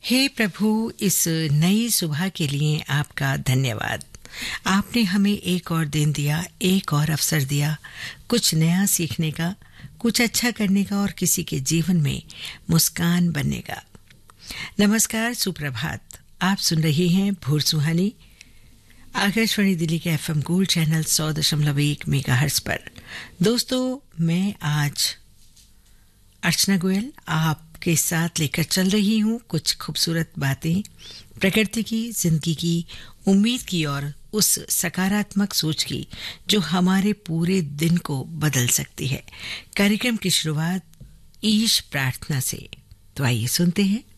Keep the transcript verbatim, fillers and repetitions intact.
हे प्रभु, इस नई सुबह के लिए आपका धन्यवाद। आपने हमें एक और दिन दिया, एक और अवसर दिया, कुछ नया सीखने का, कुछ अच्छा करने का और किसी के जीवन में मुस्कान बनने का। नमस्कार, सुप्रभात। आप सुन रहे हैं भोर सुहानी आकाशवाणी दिल्ली के एफएम गोल्ड चैनल सौ दशमलव एक मेगाहर्ट्ज पर। दोस्तों, मैं आज अर्चना गोयल आपके साथ लेकर चल रही हूँ कुछ खूबसूरत बातें प्रकृति की, जिंदगी की, उम्मीद की और उस सकारात्मक सोच की जो हमारे पूरे दिन को बदल सकती है। कार्यक्रम की शुरुआत ईश प्रार्थना से, तो आइए सुनते हैं।